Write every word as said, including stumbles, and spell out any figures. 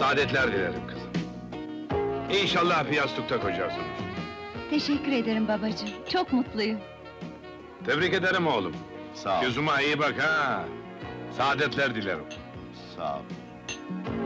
Saadetler dilerim kızım. İnşallah bir yastıkta kocarsınız. Teşekkür ederim babacığım, çok mutluyum. Tebrik ederim oğlum. Sağ ol, Gözüme iyi bak ha! Saadetler dilerim. sağ ol.